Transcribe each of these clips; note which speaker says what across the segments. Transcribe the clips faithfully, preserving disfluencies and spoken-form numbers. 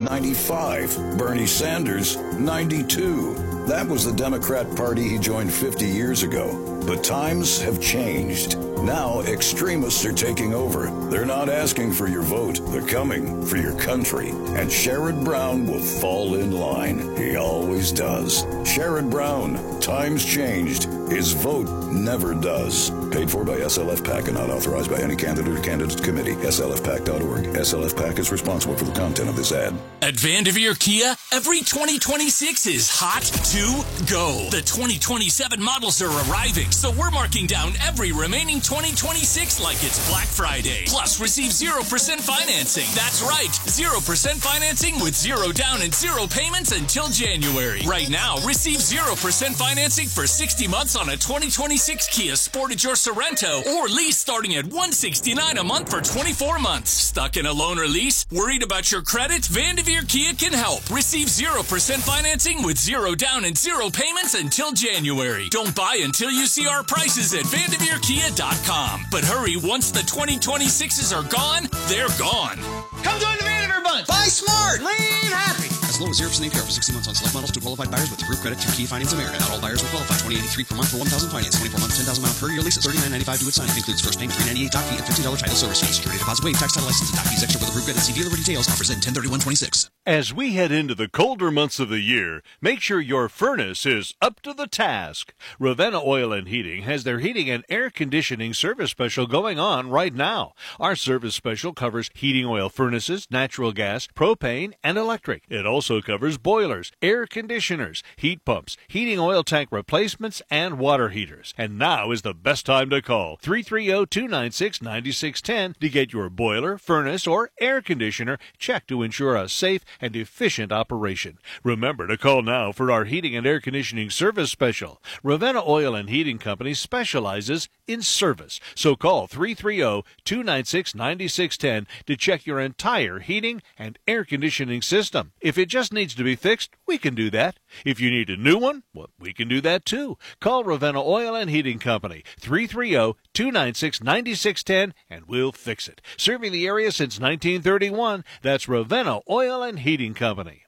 Speaker 1: ninety-five. Bernie Sanders, ninety-two. That was the Democrat Party he joined fifty years ago. But times have changed. Now extremists are taking over. They're not asking for your vote. They're coming for your country. And Sherrod Brown will fall in line. He always does. Sherrod Brown, times changed. His vote never does. Paid for by S L F PAC and not authorized by any candidate or candidate committee. S L F PAC dot org. S L F PAC is responsible for the content of this ad.
Speaker 2: At Vanderveer Kia, every twenty twenty-six is hot to go. The twenty twenty-seven models are arriving, so we're marking down every remaining twenty twenty-six like it's Black Friday. Plus, receive zero percent financing. That's right, zero percent financing with zero down and zero payments until January. Right now, receive zero percent financing for sixty months on a twenty twenty-six Kia Sportage or Sorento, or lease starting at one hundred sixty-nine dollars a month for twenty-four months. Stuck in a loan or lease? Worried about your credit? Vanderveer Kia can help. Receive zero percent financing with zero down and zero payments until January. Don't buy until you see our prices at Vanderveer Kia dot com. But hurry, once the twenty twenty-sixes are gone, they're gone.
Speaker 3: Come join the Vanderveer Bunch. Buy smart. Lean happy.
Speaker 4: As low as zero percent A P R for sixty months on select models to qualified buyers with approved credit through Kia Finance America. Not all buyers will qualify. twenty eighty-three per month for one thousand finance. twenty-four months, ten thousand mile per year leases. thirty-nine ninety-five due at signing. Includes first payment, three ninety-eight doc fee, and fifteen dollars title service fee. Security deposit waived. Tax title license and doc fees extra with approved credit. See dealer for details. Offers in ten thirty-one twenty-six.
Speaker 5: As we head into the colder months of the year, make sure your furnace is up to the task. Ravenna Oil and Heating has their heating and air conditioning service special going on right now. Our service special covers heating oil furnaces, natural gas, propane, and electric. It also covers boilers, air conditioners, heat pumps, heating oil tank replacements, and water heaters. And now is the best time to call three three zero, two nine six, nine six one zero to get your boiler, furnace, or air conditioner checked to ensure a safe and efficient operation. Remember to call now for our heating and air conditioning service special. Ravenna Oil and Heating Company specializes in service. So call three three zero, two nine six, nine six one zero to check your entire heating and air conditioning system. If it just needs to be fixed, we can do that. If you need a new one, well, we can do that too. Call Ravenna Oil and Heating Company, three three zero, two nine six, nine six one zero, and we'll fix it. Serving the area since nineteen thirty-one, that's Ravenna Oil and Heating Company.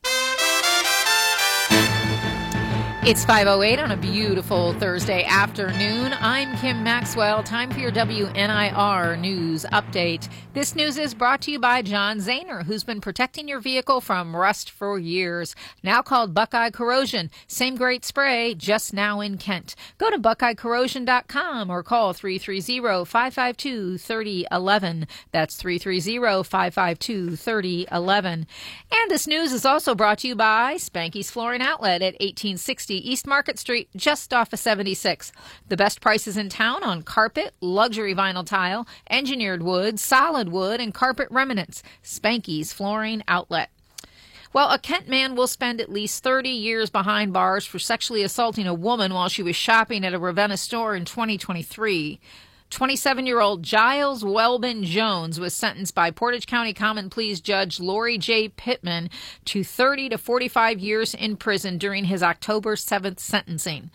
Speaker 6: It's five oh eight on a beautiful Thursday afternoon. I'm Kim Maxwell. Time for your W N I R News Update. This news is brought to you by John Zahner, who's been protecting your vehicle from rust for years. Now called Buckeye Corrosion. Same great spray, just now in Kent. Go to buckeye corrosion dot com or call three three zero, five five two, three oh one one. That's three three zero, five five two, three oh one one. And this news is also brought to you by Spanky's Flooring Outlet at eighteen sixty East Market Street, just off of seventy-six. The best prices in town on carpet, luxury vinyl tile, engineered wood, solid wood, and carpet remnants. Spanky's Flooring Outlet. Well, a Kent man will spend at least thirty years behind bars for sexually assaulting a woman while she was shopping at a Ravenna store in twenty twenty-three. twenty-seven-year-old Giles Welbin Jones was sentenced by Portage County Common Pleas Judge Lori J. Pittman to thirty to forty-five years in prison during his October seventh sentencing.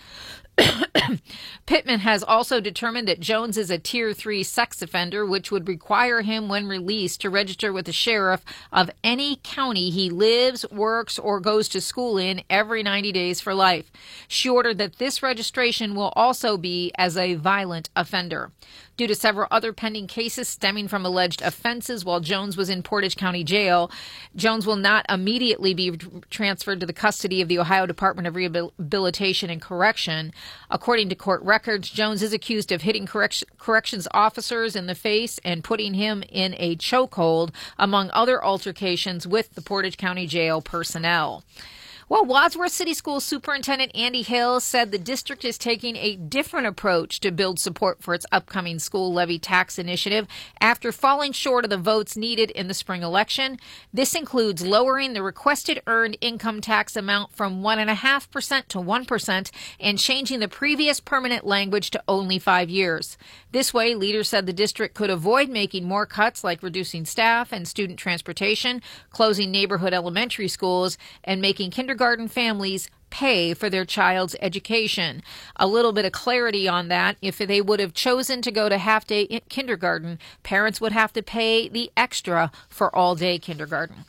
Speaker 6: Pittman has also determined that Jones is a Tier three sex offender, which would require him, when released, to register with the sheriff of any county he lives, works, or goes to school in every ninety days for life. She ordered that this registration will also be as a violent offender. Due to several other pending cases stemming from alleged offenses while Jones was in Portage County Jail, Jones will not immediately be transferred to the custody of the Ohio Department of Rehabilitation and Correction. According to court records, Jones is accused of hitting correction, corrections officers in the face and putting him in a chokehold, among other altercations with the Portage County Jail personnel. Well, Wadsworth City Schools Superintendent Andy Hill said the district is taking a different approach to build support for its upcoming school levy tax initiative after falling short of the votes needed in the spring election. This includes lowering the requested earned income tax amount from one point five percent to one percent and changing the previous permanent language to only five years. This way, leaders said the district could avoid making more cuts like reducing staff and student transportation, closing neighborhood elementary schools, and making kindergarten Garden families pay for their child's education. A little bit of clarity on that. If they would have chosen to go to half-day kindergarten, parents would have to pay the extra for all-day kindergarten.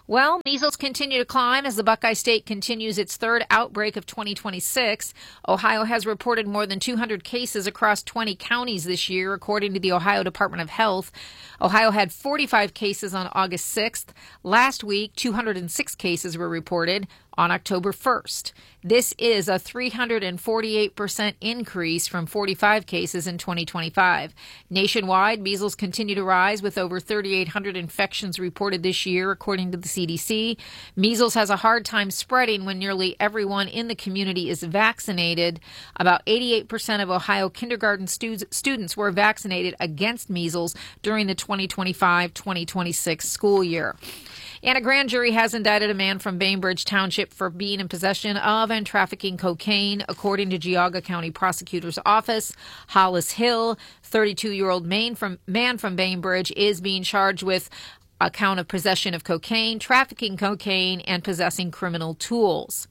Speaker 6: Well, measles continue to climb as the Buckeye State continues its third outbreak of twenty twenty-six. Ohio has reported more than two hundred cases across twenty counties this year, according to the Ohio Department of Health. Ohio had forty-five cases on August sixth. Last week, two hundred six cases were reported on October first. This is a three hundred forty-eight percent increase from forty-five cases in twenty twenty-five. Nationwide, measles continue to rise with over three thousand eight hundred infections reported this year, according to the C D C. Measles has a hard time spreading when nearly everyone in the community is vaccinated. About eighty-eight percent of Ohio kindergarten stu- students were vaccinated against measles during the twenty twenty-five twenty twenty-six school year. And a grand jury has indicted a man from Bainbridge Township for being in possession of and trafficking cocaine, according to Geauga County Prosecutor's Office. Hollis Hill, thirty-two-year-old man from, man from Bainbridge, is being charged with a count of possession of cocaine, trafficking cocaine, and possessing criminal tools.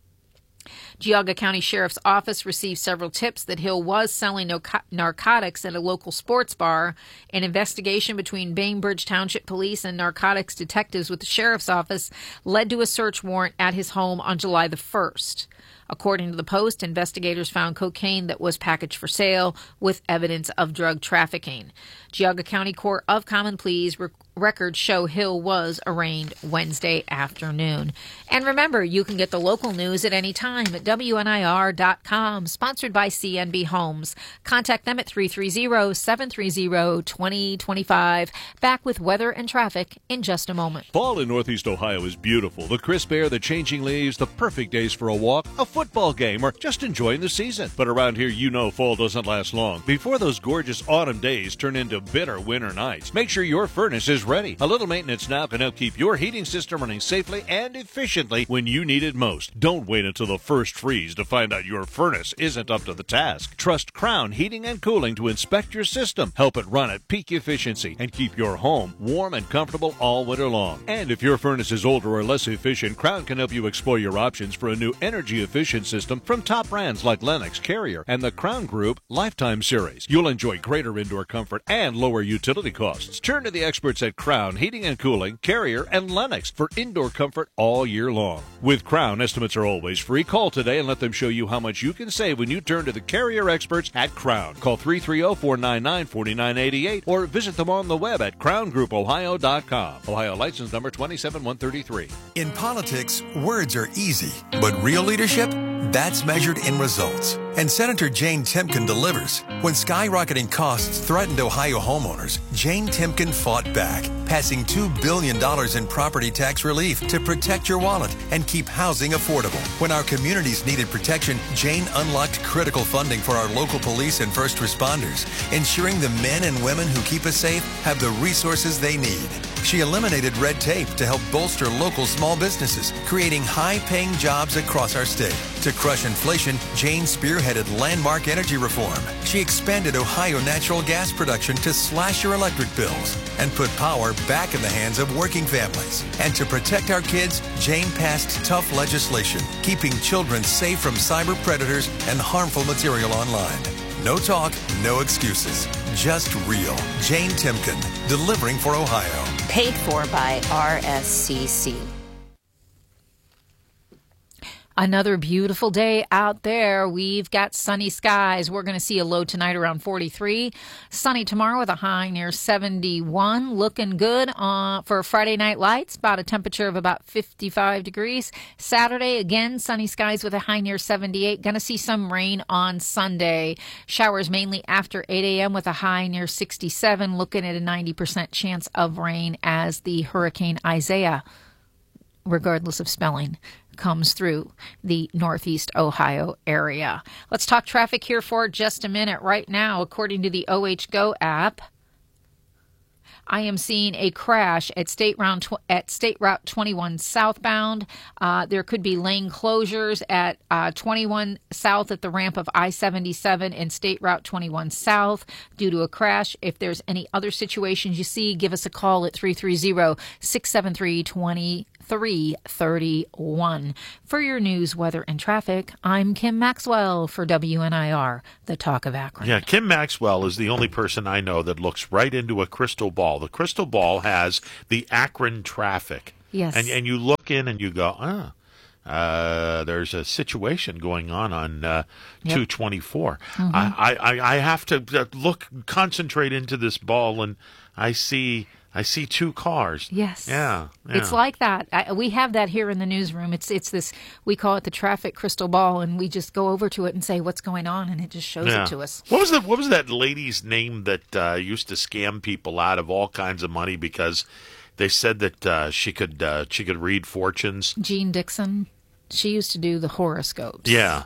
Speaker 6: Geauga County Sheriff's Office received several tips that Hill was selling no- narcotics at a local sports bar. An investigation between Bainbridge Township Police and narcotics detectives with the Sheriff's Office led to a search warrant at his home on July the first. According to the Post, investigators found cocaine that was packaged for sale with evidence of drug trafficking. Geauga County Court of Common Pleas re- records show Hill was arraigned Wednesday afternoon. And remember, you can get the local news at any time at W N I R dot com, sponsored by C N B Homes. Contact them at three three zero, seven three zero, two zero two five. Back with weather and traffic in just a moment.
Speaker 5: Fall in Northeast Ohio is beautiful. The crisp air, the changing leaves, the perfect days for a walk, a football game, or just enjoying the season. But around here, you know fall doesn't last long. Before those gorgeous autumn days turn into bitter winter nights, make sure your furnace is ready. A little maintenance now can help keep your heating system running safely and efficiently when you need it most. Don't wait until the first freeze to find out your furnace isn't up to the task. Trust Crown Heating and Cooling to inspect your system, help it run at peak efficiency, and keep your home warm and comfortable all winter long. And if your furnace is older or less efficient, Crown can help you explore your options for a new energy-efficient system from top brands like Lennox, Carrier, and the Crown Group Lifetime Series. You'll enjoy greater indoor comfort and lower utility costs. Turn to the experts at Crown Heating and Cooling, Carrier, and Lennox for indoor comfort all year long. With Crown, estimates are always free. Call today and let them show you how much you can save when you turn to the Carrier experts at Crown. Call three three zero, four nine nine, four nine eight eight or visit them on the web at crown group ohio dot com. Ohio license number two seven one three three.
Speaker 7: In politics, words are easy, but real leadership, that's measured in results. And Senator Jane Timken delivers. When skyrocketing costs threatened Ohio homeowners, Jane Timken fought back, passing two billion dollars in property tax relief to protect your wallet and keep housing affordable. When our communities needed protection, Jane unlocked critical funding for our local police and first responders, ensuring the men and women who keep us safe have the resources they need. She eliminated red tape to help bolster local small businesses, creating high-paying jobs across our state. To crush inflation, Jane spearheaded landmark energy reform. She expanded Ohio natural gas production to slash your electric bills and put power back in the hands of working families. And to protect our kids, Jane passed tough legislation, keeping children safe from cyber predators and harmful material online. No talk, no excuses. Just real. Jane Timken, delivering for Ohio.
Speaker 8: Paid for by R S C C.
Speaker 6: Another beautiful day out there. We've got sunny skies. We're going to see a low tonight around forty-three. Sunny tomorrow with a high near seventy-one. Looking good uh, for Friday night lights. About a temperature of about fifty-five degrees. Saturday, again, sunny skies with a high near seventy-eight. Going to see some rain on Sunday. Showers mainly after eight a.m. with a high near sixty-seven. Looking at a ninety percent chance of rain as the Hurricane Isaiah, regardless of spelling, comes through the Northeast Ohio area. Let's talk traffic here for just a minute. Right now, according to the O H Go app, I am seeing a crash at State Route tw- at State Route twenty-one southbound. Uh, there could be lane closures at uh, twenty-one south at the ramp of I seventy-seven and State Route twenty-one south due to a crash. If there's any other situations you see, give us a call at three three zero, six seven three, two three three one. For your news, weather, and traffic, I'm Kim Maxwell for W N I R, the Talk of Akron.
Speaker 9: Yeah, Kim Maxwell is the only person I know that looks right into a crystal ball. The crystal ball has the Akron traffic.
Speaker 6: Yes.
Speaker 9: And and you look in and you go, ah, uh, there's a situation going on on uh, yep. two twenty-four. Mm-hmm. I, I, I have to look, concentrate into this ball, and I see... I see two cars.
Speaker 6: Yes.
Speaker 9: Yeah. yeah.
Speaker 6: It's like that. I, we have that here in the newsroom. It's it's this, we call it the traffic crystal ball, and we just go over to it and say what's going on, and it just shows yeah. it to us.
Speaker 9: What was the, what was that lady's name that uh, used to scam people out of all kinds of money because they said that uh, she could uh, she could read fortunes?
Speaker 6: Jean Dixon. She used to do the horoscopes.
Speaker 9: Yeah.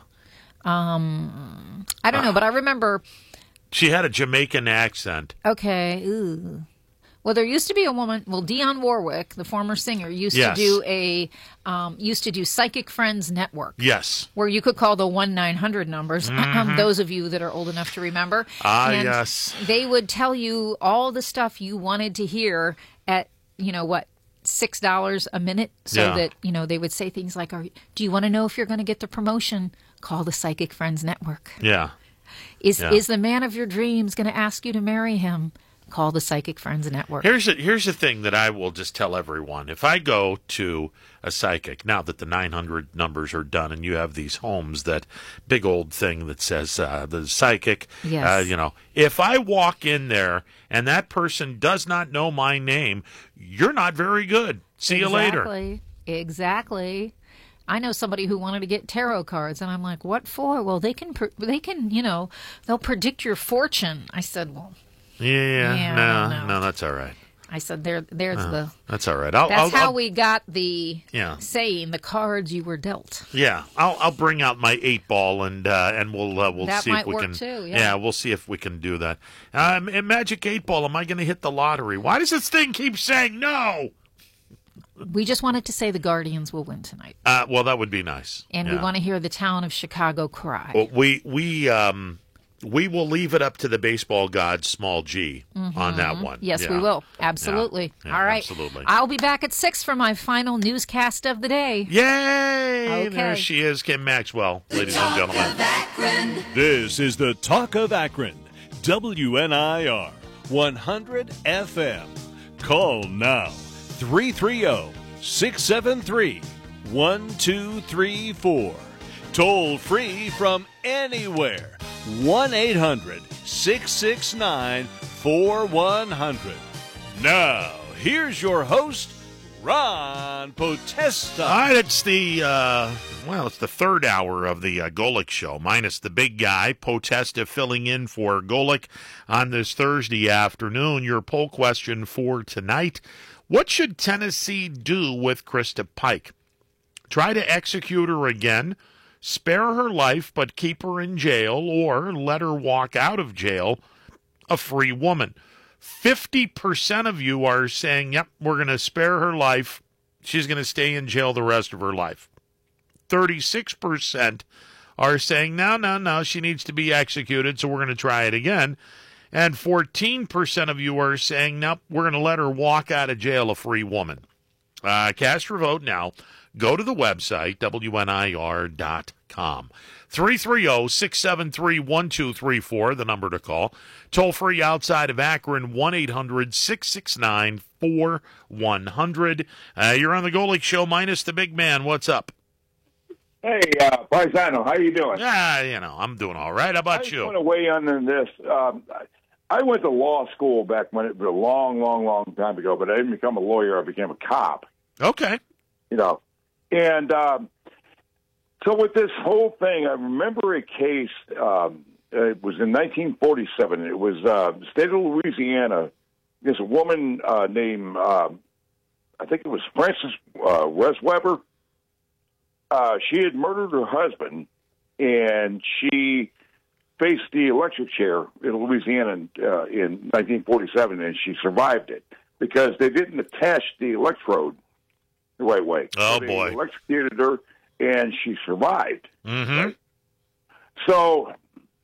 Speaker 6: Um, I don't know, but I remember...
Speaker 9: She had a Jamaican accent.
Speaker 6: Okay. Ooh. Well, there used to be a woman. Well, Dionne Warwick, the former singer, used
Speaker 9: yes.
Speaker 6: to do a um, used to do Psychic Friends Network.
Speaker 9: Yes,
Speaker 6: where you could call the one nine hundred numbers. Mm-hmm. Those of you that are old enough to remember.
Speaker 9: Ah,
Speaker 6: and
Speaker 9: yes.
Speaker 6: They would tell you all the stuff you wanted to hear at you know what six dollars a minute, so
Speaker 9: yeah.
Speaker 6: that you know they would say things like, "Are do you want to know if you're going to get the promotion? Call the Psychic Friends Network."
Speaker 9: Yeah.
Speaker 6: Is
Speaker 9: yeah.
Speaker 6: is the man of your dreams going to ask you to marry him? Call the Psychic Friends Network.
Speaker 9: Here's a, here's the thing that I will just tell everyone. If I go to a psychic, now that the nine hundred numbers are done and you have these homes, that big old thing that says uh, the psychic,
Speaker 6: yes.
Speaker 9: uh, you know, if I walk in there and that person does not know my name, you're not very good. See
Speaker 6: exactly.
Speaker 9: you later.
Speaker 6: Exactly. Exactly. I know somebody who wanted to get tarot cards, and I'm like, what for? Well, they can, they can, you know, they'll predict your fortune. I said, well...
Speaker 9: Yeah,
Speaker 6: yeah
Speaker 9: no,
Speaker 6: no,
Speaker 9: no, that's all right.
Speaker 6: I said, there, there's
Speaker 9: no,
Speaker 6: the...
Speaker 9: That's all right. I'll,
Speaker 6: that's
Speaker 9: I'll,
Speaker 6: how
Speaker 9: I'll,
Speaker 6: we got the
Speaker 9: yeah.
Speaker 6: saying, the cards you were dealt.
Speaker 9: Yeah, I'll I'll bring out my eight ball and uh, and we'll uh, we'll
Speaker 6: that
Speaker 9: see
Speaker 6: might
Speaker 9: if we
Speaker 6: work
Speaker 9: can.
Speaker 6: Too, yeah.
Speaker 9: yeah, we'll see if we can do that. Um, in Magic Eight Ball, am I going to hit the lottery? Why does this thing keep saying no?
Speaker 6: We just wanted to say the Guardians will win tonight.
Speaker 9: Uh, well, that would be nice.
Speaker 6: And
Speaker 9: yeah.
Speaker 6: we want to hear the town of Chicago cry.
Speaker 9: Well, we we um. We will leave it up to the baseball god, Small G,
Speaker 6: mm-hmm.
Speaker 9: on that one.
Speaker 6: Yes,
Speaker 9: yeah.
Speaker 6: we will. Absolutely.
Speaker 9: Yeah. Yeah,
Speaker 6: all right.
Speaker 9: Absolutely.
Speaker 6: I'll be back at six for my final newscast of the day.
Speaker 9: Yay!
Speaker 6: Okay.
Speaker 9: There she is, Kim Maxwell, ladies and gentlemen.
Speaker 5: This is the Talk of Akron, W N I R, one hundred F M. Call now, three three zero, six seven three, one two three four. Toll free from anywhere. one eight hundred, six six nine, four one zero zero. Now, here's your host, Ron Potesta.
Speaker 9: All right, it's the, uh, well, it's the third hour of the uh, Golick Show, minus the big guy, Potesta, filling in for Golick on this Thursday afternoon. Your poll question for tonight, what should Tennessee do with Krista Pike? Try to execute her again? Spare her life but keep her in jail, or let her walk out of jail a free woman? fifty percent of you are saying, yep, we're going to spare her life. She's going to stay in jail the rest of her life. thirty-six percent are saying, no, no, no, she needs to be executed, so we're going to try it again. And fourteen percent of you are saying, nope, we're going to let her walk out of jail a free woman. Uh, cast your vote now. Go to the website, W N I R dot com. three three zero, six seven three, one two three four, the number to call. Toll free outside of Akron, one eight hundred, six six nine, four one zero zero. Uh, you're on the Golick Show minus the big man. What's up?
Speaker 10: Hey, uh, Paisano, how you doing?
Speaker 9: Yeah, you know, I'm doing all right. How about
Speaker 10: I just
Speaker 9: you?
Speaker 10: I want to weigh in on this. Um, I went to law school back when it was a long, long, long time ago, but I didn't become a lawyer. I became a cop.
Speaker 9: Okay.
Speaker 10: You know. And um, so with this whole thing, I remember a case, um, it was in nineteen forty-seven. It was uh, the state of Louisiana. There's a woman uh, named, uh, I think it was Frances uh, Resweber. Uh, she had murdered her husband, and she faced the electric chair in Louisiana in, uh, in nineteen forty-seven, and she survived it because they didn't attach the electrode the right way.
Speaker 9: Oh,
Speaker 10: so they
Speaker 9: boy.
Speaker 10: electrocuted her, and she survived.
Speaker 9: Mm-hmm.
Speaker 10: Right? So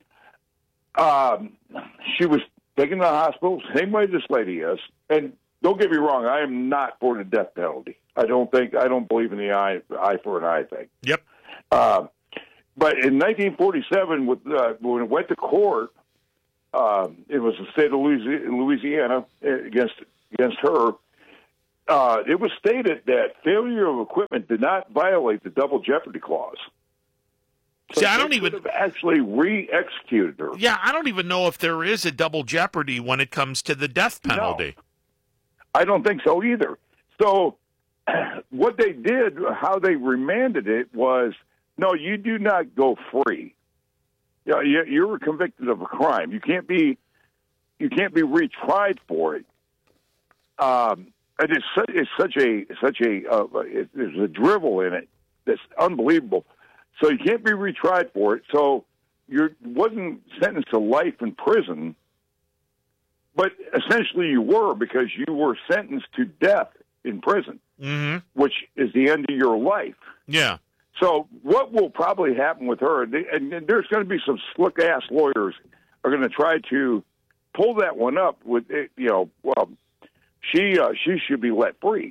Speaker 10: um, she was taken to the hospital, same way this lady is. And don't get me wrong, I am not for the death penalty. I don't think, I don't believe in the eye, eye for an eye thing.
Speaker 9: Yep.
Speaker 10: Uh, but in nineteen forty-seven, with, uh, when it went to court, uh, it was the state of Louisiana against against her. uh, it was stated that failure of equipment did not violate the double jeopardy clause. So
Speaker 9: See, I don't
Speaker 10: they
Speaker 9: even
Speaker 10: could have actually re-executed her.
Speaker 9: Yeah, I don't even know if there is a double jeopardy when it comes to the death penalty.
Speaker 10: No, I don't think so either. So what they did, how they remanded it was, no, you do not go free. You know, you, you were convicted of a crime. You can't be, you can't be retried for it. Um, and it's such, it's such a such a uh, it, there's a drivel in it that's unbelievable. So you can't be retried for it. So you wasn't sentenced to life in prison, but essentially you were, because you were sentenced to death in prison,
Speaker 9: mm-hmm.
Speaker 10: which is the end of your life.
Speaker 9: Yeah.
Speaker 10: So what will probably happen with her, and there's going to be some slick-ass lawyers are going to try to pull that one up with, you know, well, she uh, she should be let free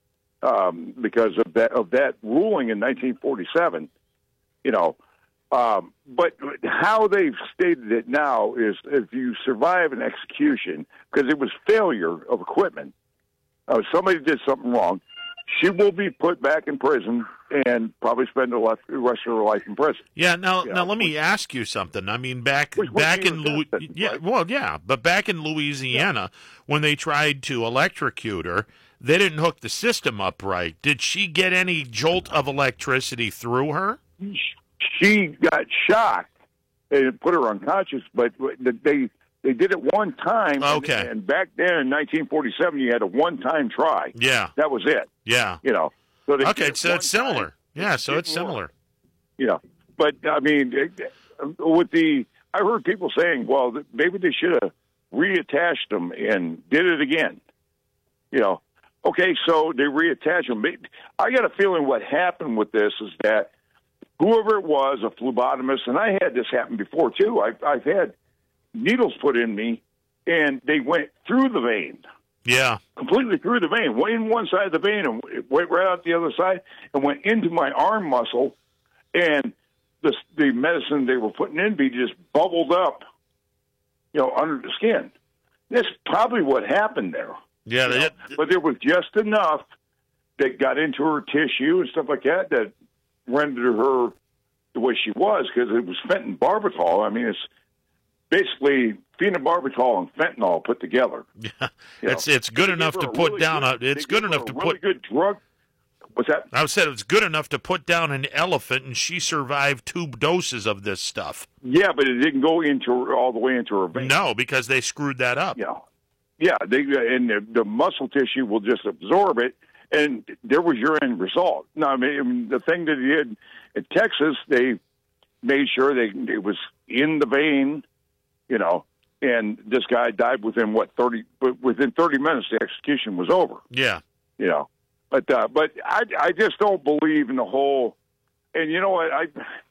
Speaker 10: um, because of that of that ruling in nineteen forty-seven. You know, um, but how they've stated it now is if you survive an execution, because it was failure of equipment, uh, somebody did something wrong, she will be put back in prison and probably spend the rest of her life in prison.
Speaker 9: Yeah. Now,
Speaker 10: you
Speaker 9: now
Speaker 10: know,
Speaker 9: let me ask you something. I mean, back
Speaker 10: which,
Speaker 9: back
Speaker 10: which
Speaker 9: in Louis, yeah,
Speaker 10: right?
Speaker 9: well, yeah, but back in Louisiana, yeah. when they tried to electrocute her, they didn't hook the system up right. Did she get any jolt of electricity through her?
Speaker 10: She got shocked and it put her unconscious, but they they did it one time.
Speaker 9: Okay.
Speaker 10: And, and back then in nineteen forty-seven, you had a one-time try.
Speaker 9: Yeah.
Speaker 10: That was it.
Speaker 9: Yeah.
Speaker 10: You know. So they
Speaker 9: okay, so it's similar.
Speaker 10: Time.
Speaker 9: Yeah, so it's similar.
Speaker 10: You know, but I mean, with the I heard people saying, well, maybe they should have reattached them and did it again. You know. Okay, so they reattach them. I got a feeling what happened with this is that whoever it was, a phlebotomist, and I had this happen before too. I've, I've had needles put in me, and they went through the vein.
Speaker 9: Yeah.
Speaker 10: Completely through the vein. Went in one side of the vein and it went right out the other side and went into my arm muscle, and the, the medicine they were putting in me just bubbled up, you know, under the skin. That's probably what happened there.
Speaker 9: Yeah. They,
Speaker 10: but there was just enough that got into her tissue and stuff like that that rendered her the way she was, because it was fenton-barbitol. I mean, it's basically phenobarbital and fentanyl put together.
Speaker 9: Yeah, you it's know. it's good enough to put really down
Speaker 10: good,
Speaker 9: a. It's good enough to
Speaker 10: really
Speaker 9: put.
Speaker 10: Good drug. What's that?
Speaker 9: I said it's good enough to put down an elephant, and she survived two doses of this stuff.
Speaker 10: Yeah, but it didn't go into all the way into her vein.
Speaker 9: No, because they screwed that up.
Speaker 10: Yeah, yeah. They and the, the muscle tissue will just absorb it, and there was your end result. No, I mean the thing that he did in Texas, they made sure they it was in the vein, you know. And this guy died within what thirty? But within thirty minutes, the execution was over.
Speaker 9: Yeah,
Speaker 10: you know. But uh, but I I just don't believe in the whole. And you know what I.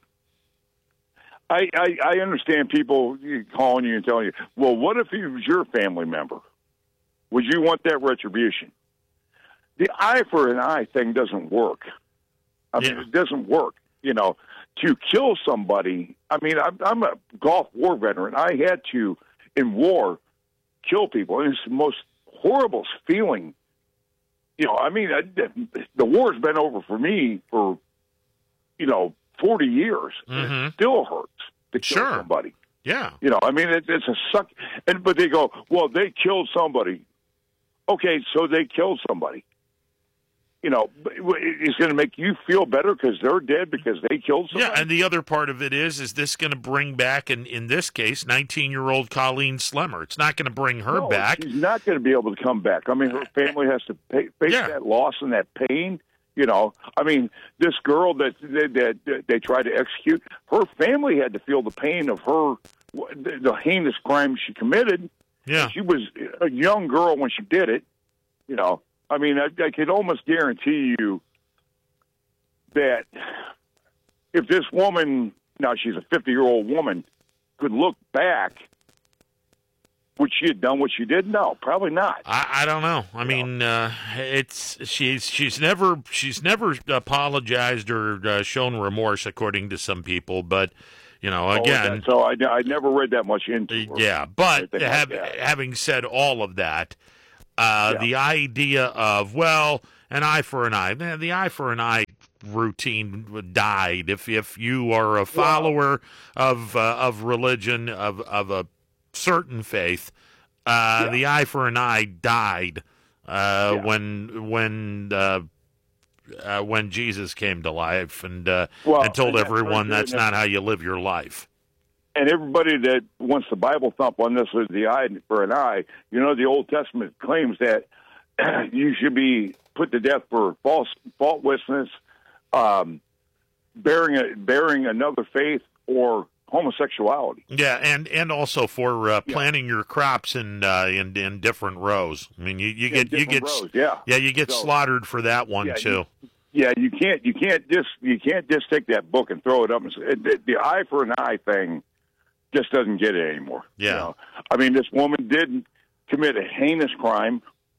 Speaker 10: I, I, I understand people calling you and telling you, well, what if he was your family member? Would you want that retribution? The eye for an eye thing doesn't work. I mean,
Speaker 9: yeah.
Speaker 10: it doesn't work. You know, to kill somebody. I mean, I'm, I'm a Gulf War veteran. I had to, in war, kill people. And it's the most horrible feeling. You know, I mean, I, the war's been over for me for, you know, forty years.
Speaker 9: Mm-hmm.
Speaker 10: And it still hurts to kill
Speaker 9: sure.
Speaker 10: somebody.
Speaker 9: Yeah.
Speaker 10: You know, I mean, it, it's a suck. And, but they go, well, they killed somebody. Okay, so they killed somebody. You know, it's going to make you feel better because they're dead because they killed somebody.
Speaker 9: Yeah, and the other part of it is, is this going to bring back, in, in this case, nineteen-year-old Colleen Slemmer? It's not going to bring her
Speaker 10: no,
Speaker 9: back.
Speaker 10: She's not going to be able to come back. I mean, her family has to pay, face
Speaker 9: yeah.
Speaker 10: that loss and that pain. You know, I mean, this girl that, that that they tried to execute, her family had to feel the pain of her, the, the heinous crime she committed.
Speaker 9: Yeah,
Speaker 10: she was a young girl when she did it. You know, I mean, I, I could almost guarantee you that if this woman, now she's a fifty-year-old woman, could look back, would she have done what she did? No, probably not.
Speaker 9: I, I don't know. I you mean, know. Uh, it's she's she's never she's never apologized or uh, shown remorse, according to some people. But you know, again,
Speaker 10: oh, so I, I never read that much into her.
Speaker 9: Yeah, but have, like having said all of that, Uh,
Speaker 10: Yeah.
Speaker 9: The idea of, well, an eye for an eye. Man, the eye for an eye routine died. If if you are a follower of uh, of religion, of, of a certain faith, uh,
Speaker 10: Yeah.
Speaker 9: the eye for an eye died uh,
Speaker 10: Yeah.
Speaker 9: when when uh, uh, when Jesus came to life and uh,
Speaker 10: Well,
Speaker 9: and told
Speaker 10: and that's
Speaker 9: everyone
Speaker 10: very
Speaker 9: that's
Speaker 10: good.
Speaker 9: not how you live your life.
Speaker 10: And everybody that wants the Bible thump on this with the eye for an eye, you know, the Old Testament claims that you should be put to death for false false witness, um, bearing a, bearing another faith, or homosexuality.
Speaker 9: Yeah, and, and also for uh, planting your crops in, uh, in in different rows. I mean, you, you
Speaker 10: Yeah,
Speaker 9: get you get
Speaker 10: different rows, yeah.
Speaker 9: yeah you get
Speaker 10: So-
Speaker 9: slaughtered for that one
Speaker 10: Yeah,
Speaker 9: too.
Speaker 10: Yeah, you can't you can't just you can't just take that book and throw it up and say, the, the eye for an eye thing just doesn't get it anymore.
Speaker 9: Yeah.
Speaker 10: You know? I mean, this woman did commit a heinous crime.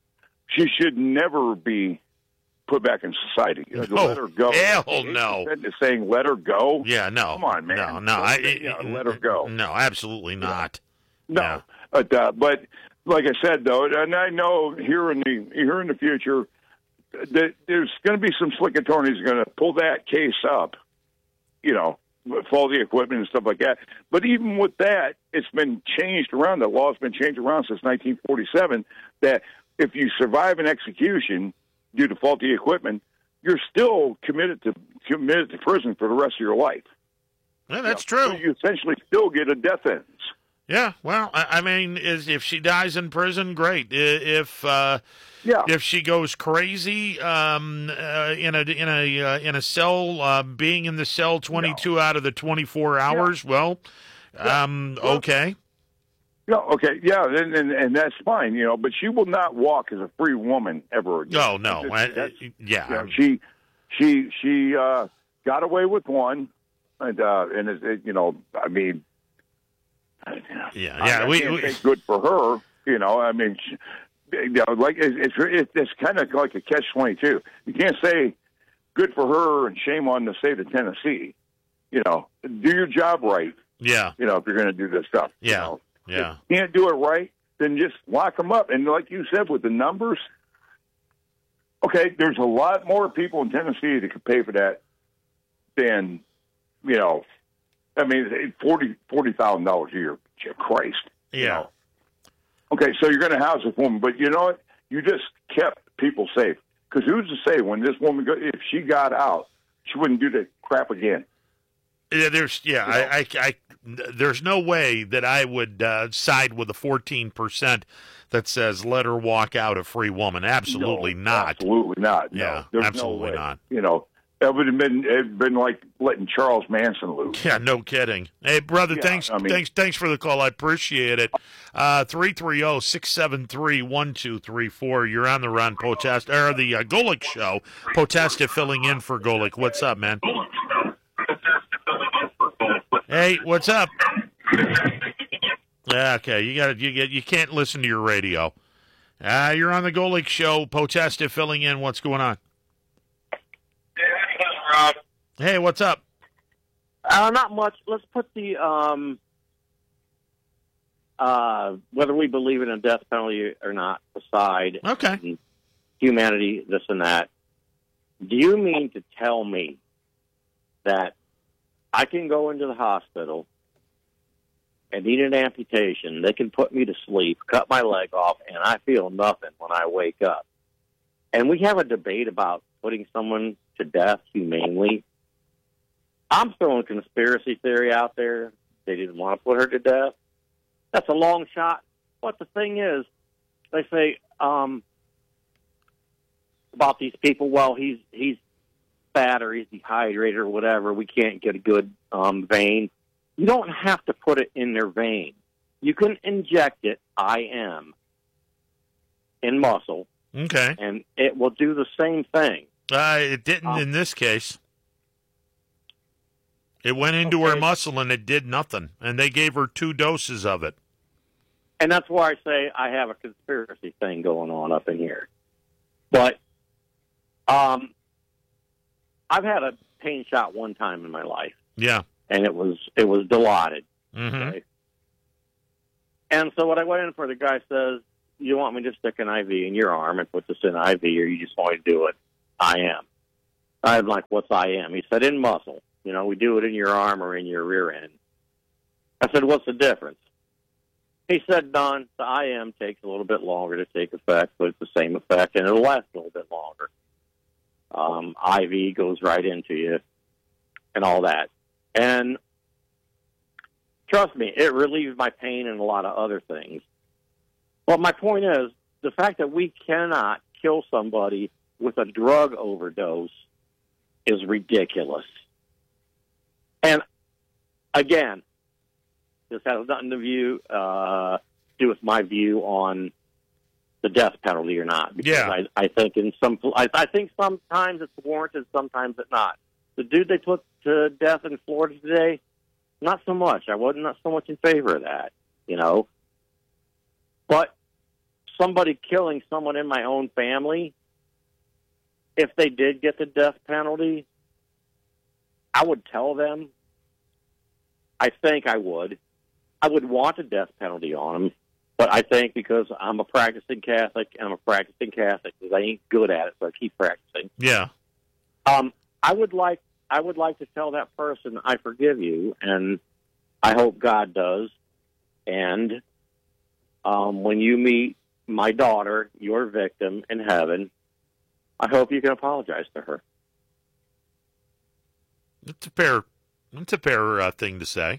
Speaker 10: She should never be put back in society.
Speaker 9: No,
Speaker 10: Let her go.
Speaker 9: hell
Speaker 10: The
Speaker 9: no.
Speaker 10: is saying let her go.
Speaker 9: Yeah, no.
Speaker 10: Come on, man.
Speaker 9: No, no, I,
Speaker 10: Yeah, let her go.
Speaker 9: No, absolutely not.
Speaker 10: No,
Speaker 9: Yeah.
Speaker 10: but uh, but like I said though, and I know here in the here in the future that there's going to be some slick attorneys going to pull that case up, you know, with faulty equipment and stuff like that. But even with that, it's been changed around. The law's been changed around since nineteen forty-seven. That if you survive an execution due to faulty equipment, you're still committed to committed to prison for the rest of your life.
Speaker 9: Yeah, that's
Speaker 10: You know,
Speaker 9: true.
Speaker 10: so you essentially still get a death sentence.
Speaker 9: Yeah, well, I, I mean, is if she dies in prison, great. I- If uh,
Speaker 10: Yeah.
Speaker 9: if she goes crazy um, uh, in a in a uh, in a cell, uh, being in the cell twenty-two out of the twenty-four hours, well, um, okay.
Speaker 10: No, okay, yeah, and, and and that's fine, you know. But she will not walk as a free woman ever again.
Speaker 9: No, no,
Speaker 10: That's-
Speaker 9: I-
Speaker 10: that's-
Speaker 9: yeah.
Speaker 10: you know, she she she uh, got away with one, and uh, and it, it, you know, I mean,
Speaker 9: Yeah,
Speaker 10: I,
Speaker 9: yeah,
Speaker 10: I
Speaker 9: we-
Speaker 10: can't
Speaker 9: we-
Speaker 10: say good for her, you know. I mean, she, you know, like it, it's it's it's kind of like a catch twenty-two. You can't say good for her and shame on the state of Tennessee. You know, do your job right.
Speaker 9: Yeah,
Speaker 10: You know, if you're going to do this stuff. you
Speaker 9: yeah,
Speaker 10: know.
Speaker 9: yeah.
Speaker 10: If you can't do it right, then just lock them up. And like you said, with the numbers, okay, there's a lot more people in Tennessee that could pay for that than, you know, I mean, forty forty thousand dollars a year. Christ.
Speaker 9: Yeah.
Speaker 10: You know? Okay, so you're going to house this woman, but you know what? You just kept people safe. Because who's to say when this woman, go, if she got out, she wouldn't do that crap again?
Speaker 9: Yeah, there's yeah, I, I, I, there's no way that I would uh, side with the fourteen percent that says let her walk out a free woman. Absolutely
Speaker 10: No,
Speaker 9: not.
Speaker 10: Absolutely not. No,
Speaker 9: Yeah,
Speaker 10: there's
Speaker 9: absolutely
Speaker 10: no way.
Speaker 9: not.
Speaker 10: You know, it would have been it'd been like letting Charles Manson loose.
Speaker 9: Yeah, no kidding. Hey, brother,
Speaker 10: Yeah,
Speaker 9: thanks,
Speaker 10: I mean-
Speaker 9: thanks, thanks for the call. I appreciate it. Uh, three three zero six seven three one two three four. You're on the Ron Potesta or the uh, Golick Show. Potesta filling in for Golick. What's up, man? Hey, what's up? Okay, you got you get you can't listen to your radio. Uh, you're on the Golick Show. Potesta filling in. What's going on?
Speaker 11: Rob.
Speaker 9: Hey, what's up?
Speaker 11: Uh, not much. Let's put the um, uh, whether we believe in a death penalty or not aside.
Speaker 9: Okay.
Speaker 11: Humanity, this and that. Do you mean to tell me that I can go into the hospital and need an amputation? They can put me to sleep, cut my leg off, and I feel nothing when I wake up. And we have a debate about putting someone to death humanely. I'm throwing conspiracy theory out there. They didn't want to put her to death. That's a long shot. But the thing is, they say um, about these people, well, he's he's fat or he's dehydrated or whatever. We can't get a good um, vein. You don't have to put it in their vein. You can inject it, I M, in muscle,
Speaker 9: Okay.
Speaker 11: and it will do the same thing.
Speaker 9: Uh, it didn't
Speaker 11: Um,
Speaker 9: in this case. It went into her
Speaker 11: Okay.
Speaker 9: muscle and it did nothing. And they gave her two doses of it.
Speaker 11: And that's why I say I have a conspiracy thing going on up in here. But um, I've had a pain shot one time in my life,
Speaker 9: Yeah.
Speaker 11: and it was it was Dilaudid.
Speaker 9: Mm-hmm.
Speaker 11: Okay? And so what I went in for, the guy says, you want me to stick an I V in your arm and put this in I V, or you just want me to do it? I am. I'm like, what's I am? He said, in muscle. You know, we do it in your arm or in your rear end. I said, what's the difference? He said, Don, the I M takes a little bit longer to take effect, but it's the same effect, and it'll last a little bit longer. Um, I V goes right into you and all that. And trust me, it relieves my pain and a lot of other things. But my point is, the fact that we cannot kill somebody with a drug overdose is ridiculous. And again, this has nothing to view, uh, do with my view on the death penalty or not. Because
Speaker 9: Yeah.
Speaker 11: I, I think in some, I, I think sometimes it's warranted, sometimes it's not. The dude they put to death in Florida today, not so much. I wasn't not so much in favor of that, you know. But somebody killing someone in my own family, if they did get the death penalty, I would tell them. I think I would. I would want a death penalty on them, but I think because I'm a practicing Catholic, and I'm a practicing Catholic because I ain't good at it, so I keep practicing.
Speaker 9: Yeah.
Speaker 11: Um, I would like I would like to tell that person, I forgive you, and I hope God does. And um, when you meet my daughter, your victim, in heaven, I hope you can apologize to her.
Speaker 9: It's a fair, it's a fair uh, thing to say.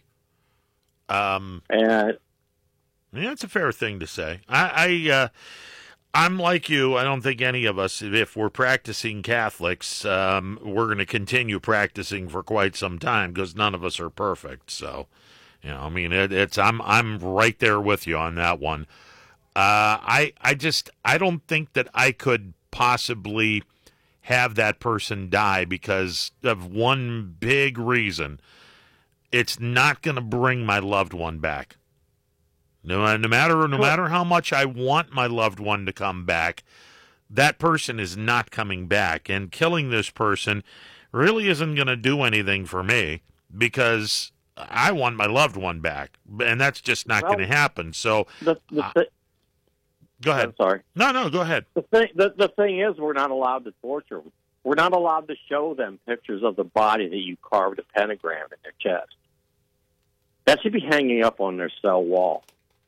Speaker 9: Um,
Speaker 11: and
Speaker 9: yeah, it's a fair thing to say. I, I uh, I'm like you. I don't think any of us, if we're practicing Catholics, um, we're going to continue practicing for quite some time because none of us are perfect. So, you know, I mean, it, it's I'm I'm right there with you on that one. Uh, I I just I don't think that I could possibly have that person die because of one big reason. It's not going to bring my loved one back. No, no matter no matter how much I want my loved one to come back, that person is not coming back. And killing this person really isn't going to do anything for me because I want my loved one back, and that's just not
Speaker 11: Well,
Speaker 9: going to happen. So,
Speaker 11: the, the
Speaker 9: uh,
Speaker 11: thi-
Speaker 9: go ahead.
Speaker 11: I'm sorry.
Speaker 9: No, no, go ahead.
Speaker 11: The thing, the, the thing is, we're not allowed to torture them. We're not allowed to show them pictures of the body that you carved a pentagram in their chest. That should be hanging up on their cell wall.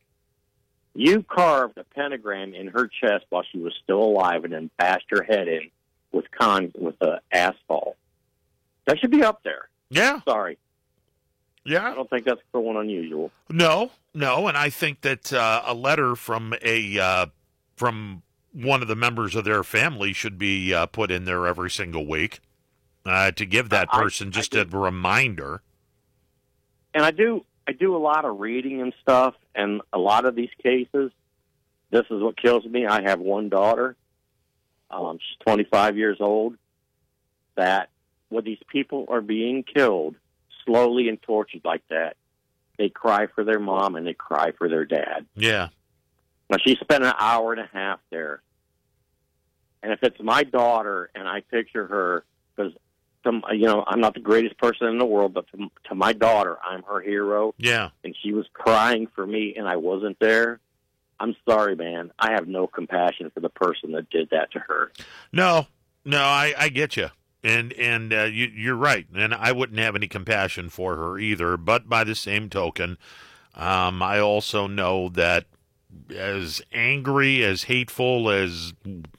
Speaker 11: You carved a pentagram in her chest while she was still alive, and then bashed her head in with con with uh, asphalt. That should be up there.
Speaker 9: Yeah.
Speaker 11: Sorry.
Speaker 9: Yeah.
Speaker 11: I don't think that's cruel and unusual.
Speaker 9: No, no, and I think that uh, a letter from a uh, from one of the members of their family should be uh, put in there every single week uh, to give that
Speaker 11: I-
Speaker 9: person
Speaker 11: I
Speaker 9: just
Speaker 11: do.
Speaker 9: a reminder.
Speaker 11: And I do I do a lot of reading and stuff, and a lot of these cases, this is what kills me. I have one daughter. Um, she's twenty-five years old. That when these people are being killed slowly and tortured like that, they cry for their mom and they cry for their dad.
Speaker 9: Yeah.
Speaker 11: Now, she spent an hour and a half there. And if it's my daughter and I picture her, because, you know, I'm not the greatest person in the world, but to, to my daughter, I'm her hero.
Speaker 9: Yeah.
Speaker 11: And she was crying for me and I wasn't there. I'm sorry, man. I have no compassion for the person that did that to her.
Speaker 9: No, no, I, I get you. And and uh, you, you're right. And I wouldn't have any compassion for her either. But by the same token, um, I also know that as angry, as hateful, as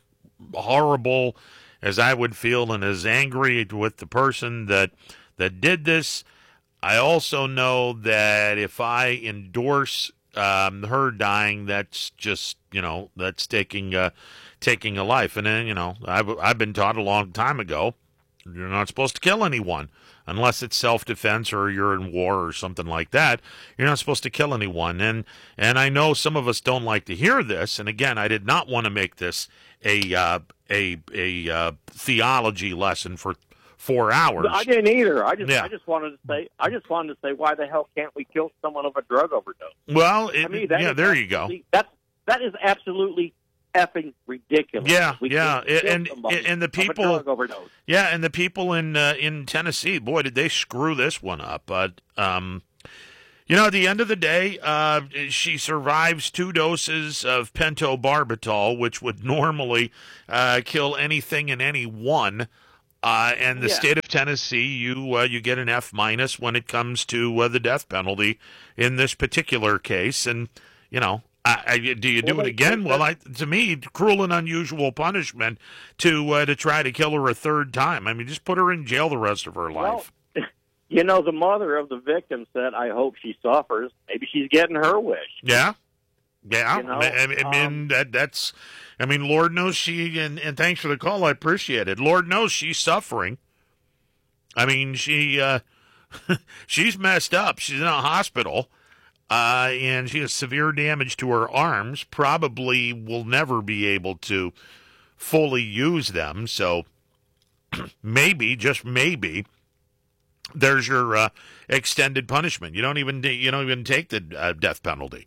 Speaker 9: horrible as I would feel, and as angry with the person that that did this, I also know that if I endorse um, her dying, that's just, you know, that's taking uh, taking a life. And then, you know, I've I've been taught a long time ago, you're not supposed to kill anyone unless it's self-defense or you're in war or something like that. You're not supposed to kill anyone. And and I know some of us don't like to hear this. And again, I did not want to make this a uh, a a uh, theology lesson for four hours.
Speaker 11: I didn't either. I just
Speaker 9: Yeah.
Speaker 11: I just wanted to say I just wanted to say why the hell can't we kill someone of a drug overdose?
Speaker 9: Well, it,
Speaker 11: I mean, that
Speaker 9: yeah,
Speaker 11: is
Speaker 9: there you go.
Speaker 11: absolutely- That's that is absolutely effing ridiculous.
Speaker 9: Yeah,
Speaker 11: We
Speaker 9: yeah,
Speaker 11: can't kill
Speaker 9: and
Speaker 11: somebody
Speaker 9: and the
Speaker 11: of a
Speaker 9: people,
Speaker 11: drug overdose.
Speaker 9: yeah, and the people in uh, in Tennessee, boy, did they screw this one up. But um, You know, at the end of the day, uh, she survives two doses of pentobarbital, which would normally uh, kill anything and anyone. Uh, and the
Speaker 12: Yeah.
Speaker 9: state of Tennessee, you uh, you get an F minus when it comes to uh, the death penalty in this particular case. And you know, I, I, do you do
Speaker 12: Well,
Speaker 9: it
Speaker 12: they-
Speaker 9: again?
Speaker 12: they-
Speaker 9: Well, I, to me, cruel and unusual punishment to uh, to try to kill her a third time. I mean, just put her in jail the rest of her life.
Speaker 11: Well, you know, the mother of the victim said, "I hope she suffers." Maybe she's getting her wish.
Speaker 9: Yeah, yeah.
Speaker 11: You know,
Speaker 9: I, I mean,
Speaker 11: um,
Speaker 9: that that's. I mean, Lord knows she, and, and thanks for the call. I appreciate it. Lord knows she's suffering. I mean, she uh, she's messed up. She's in a hospital, uh, and she has severe damage to her arms. Probably will never be able to fully use them. So maybe, just maybe, there's your uh, extended punishment. You don't even you don't even take the uh, death penalty.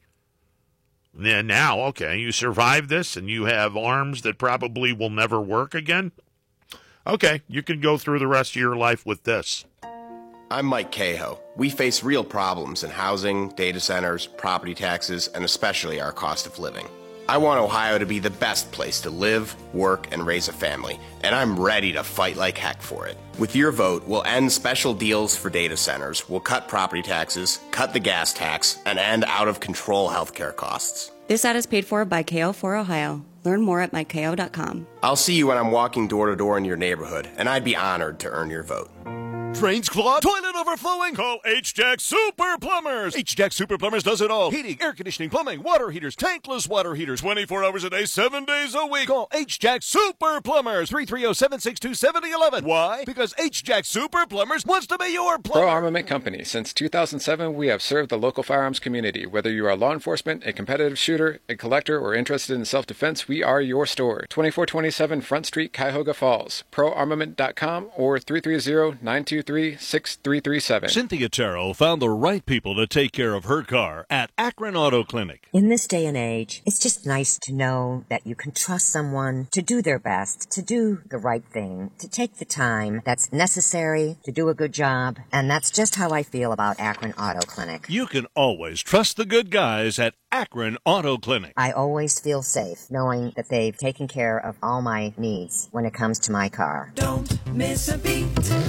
Speaker 9: And now, okay, you survive this and you have arms that probably will never work again. Okay, you can go through the rest of your life with this.
Speaker 13: I'm Mike Cahoe. We face real problems in housing, data centers, property taxes, and especially our cost of living. I want Ohio to be the best place to live, work, and raise a family, and I'm ready to fight like heck for it. With your vote, we'll end special deals for data centers, we'll cut property taxes, cut the gas tax, and end out-of-control healthcare costs.
Speaker 14: This ad is paid for by K O for Ohio. Learn more at mike k o dot com.
Speaker 13: I'll see you when I'm walking door to door in your neighborhood, and I'd be honored to earn your vote.
Speaker 15: Drains clogged, toilet overflowing? Call H-Jack Super Plumbers. H-Jack Super Plumbers does it all. Heating, air conditioning, plumbing, water heaters, tankless water heaters, twenty-four hours a day, seven days a week. Call H-Jack Super Plumbers, three three zero, seven six two, seven zero one one. Why? Because H-Jack Super Plumbers wants to be your plumber.
Speaker 16: Pro Armament Company. Since two thousand seven, we have served the local firearms community. Whether you are law enforcement, a competitive shooter, a collector, or interested in self-defense, we are your store. twenty-four twenty-seven Front Street, Cuyahoga Falls. pro armament dot com or three three zero, nine two three, six three three seven.
Speaker 5: Cynthia Terrell found the right people to take care of her car at Akron Auto Clinic.
Speaker 17: In this day and age, it's just nice to know that you can trust someone to do their best, to do the right thing, to take the time that's necessary to do a good job. And that's just how I feel about Akron Auto Clinic.
Speaker 5: You can always trust the good guys at Akron Auto Clinic.
Speaker 17: I always feel safe knowing that they've taken care of all my needs when it comes to my car.
Speaker 18: Don't miss a beat.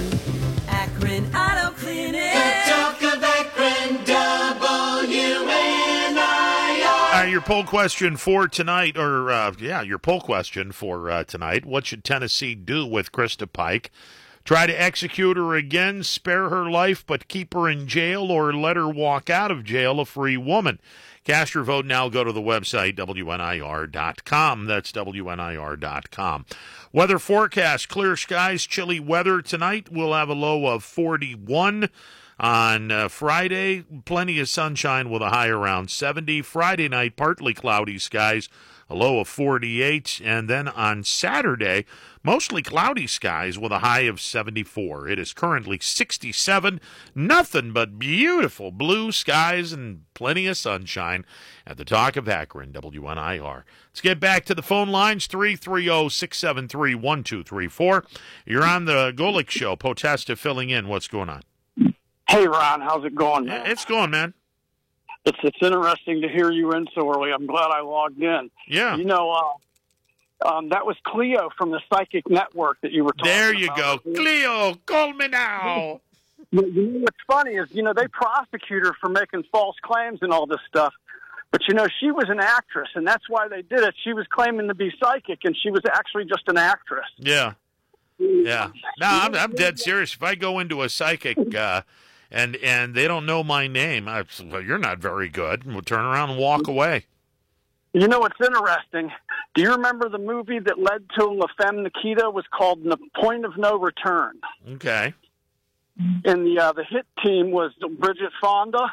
Speaker 18: Akron Auto Clinic.
Speaker 3: The talk of Akron, W N I R.
Speaker 9: Uh, your poll question for tonight, or uh, yeah, your poll question for uh, tonight. What should Tennessee do with Krista Pike? Try to execute her again, spare her life, but keep her in jail, or let her walk out of jail a free woman? Cast your vote now. Go to the website, W N I R dot com. That's W N I R dot com. Weather forecast, clear skies, chilly weather tonight. We'll have a low of forty-one. On uh, Friday, plenty of sunshine with a high around seventy. Friday night, partly cloudy skies, a low of forty-eight. And then on Saturday, mostly cloudy skies with a high of seventy-four. It is currently sixty-seven. Nothing but beautiful blue skies and plenty of sunshine at the Talk of Akron, W N I R. Let's get back to the phone lines, three three zero, six seven three, one two three four. You're on the Golick Show. Potesta filling in. What's going on?
Speaker 12: Hey, Ron, how's it going, man?
Speaker 9: It's going, man.
Speaker 12: It's it's interesting to hear you in so early. I'm glad I logged in.
Speaker 9: Yeah.
Speaker 12: You know, uh, um, that was Cleo from the Psychic Network that you were talking about.
Speaker 9: There you go. Cleo, call me now.
Speaker 12: You know what's funny is, you know, they prosecute her for making false claims and all this stuff. But, you know, she was an actress, and that's why they did it. She was claiming to be psychic, and she was actually just an actress.
Speaker 9: Yeah. Yeah. No, I'm, I'm dead serious. If I go into a psychic uh, and and they don't know my name, I, well, you're not very good. We'll turn around and walk away.
Speaker 12: You know what's interesting? Do you remember the movie that led to La Femme Nikita was called The Point of No Return?
Speaker 9: Okay.
Speaker 12: And the uh, the hit team was Bridget Fonda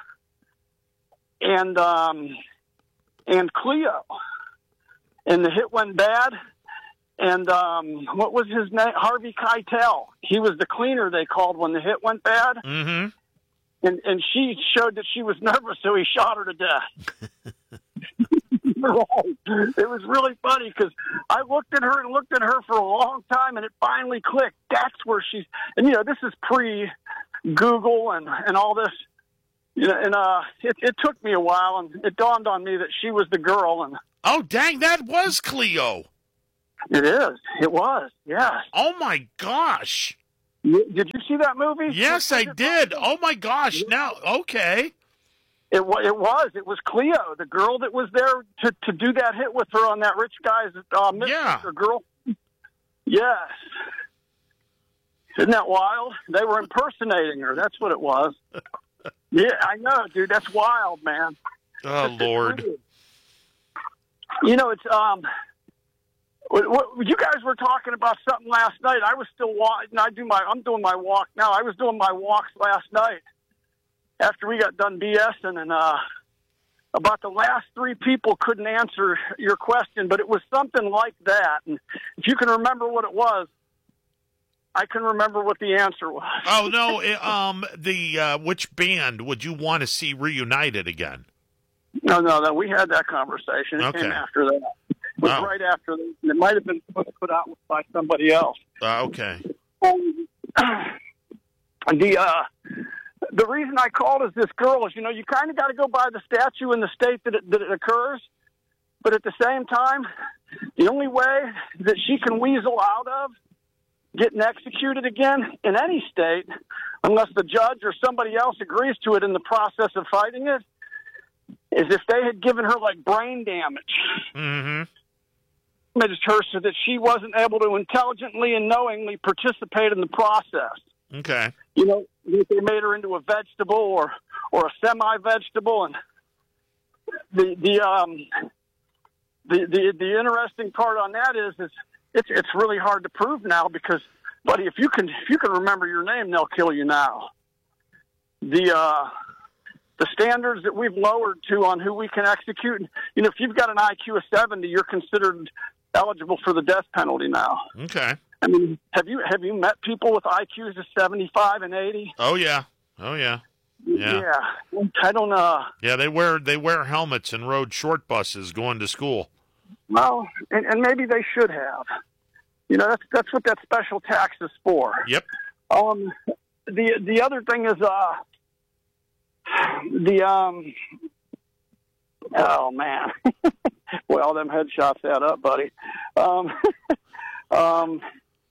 Speaker 12: and um, and Cleo. And the hit went bad. And um, what was his name? Harvey Keitel. He was the cleaner they called when the hit went bad.
Speaker 9: Mm-hmm.
Speaker 12: And and she showed that she was nervous, so he shot her to death. It was really funny because I looked at her and looked at her for a long time, and it finally clicked. That's where she's. And you know, this is pre-Google and and all this. You know, and uh, it, it took me a while, and it dawned on me that she was the girl. And
Speaker 9: oh, dang, that was Cleo.
Speaker 12: It is. It was. Yes.
Speaker 9: Oh my gosh.
Speaker 12: Did you see that movie?
Speaker 9: Yes, I did. Oh my gosh. Now, okay.
Speaker 12: It was. It was. It was Cleo, the girl that was there to, to do that hit with her on that rich guy's uh, mistress
Speaker 9: yeah.
Speaker 12: or girl. Yes. Isn't that wild? They were impersonating her. That's what it was. Yeah, I know, dude. That's wild, man.
Speaker 9: Oh,
Speaker 12: That's
Speaker 9: Lord.
Speaker 12: weird. You know, it's um. What, what, you guys were talking about something last night. I was still walking. I do my. I'm doing my walk now. I was doing my walks last night after we got done BSing, and uh, about the last three people couldn't answer your question, but it was something like that. And if you can remember what it was, I can remember what the answer was.
Speaker 9: Oh no! It, um, the uh, which band would you want to see reunited again?
Speaker 12: No, no, no. We had that conversation. It
Speaker 9: Okay.
Speaker 12: came after that. It was
Speaker 9: Oh.
Speaker 12: right after that. It might have been put out by somebody else.
Speaker 9: Uh, okay.
Speaker 12: Um, the uh, the reason I called is this girl is, you know, you kind of got to go by the statute in the state that it, that it occurs, but at the same time, the only way that she can weasel out of getting executed again in any state, unless the judge or somebody else agrees to it in the process of fighting it, is if they had given her like brain damage.
Speaker 9: Mm-hmm.
Speaker 12: Damaged her so that she wasn't able to intelligently and knowingly participate in the process.
Speaker 9: Okay.
Speaker 12: You know, if they made her into a vegetable or or a semi-vegetable, and the the um the the the interesting part on that is is it's it's really hard to prove now because, buddy, if you can if you can remember your name, they'll kill you now. The uh, the standards that we've lowered to on who we can execute, you know, if you've got an I Q of seventy, you're considered eligible for the death penalty now.
Speaker 9: Okay.
Speaker 12: I mean, have you have you met people with I Qs of seventy-five and eighty?
Speaker 9: Oh yeah. Oh yeah. Yeah.
Speaker 12: Yeah. I don't uh
Speaker 9: Yeah, they wear they wear helmets and rode short buses going to school.
Speaker 12: well, and, and maybe they should have. You know, that's that's what that special tax is for.
Speaker 9: Yep.
Speaker 12: Um the the other thing is uh the um oh man. Well, them headshots add up, buddy. Um um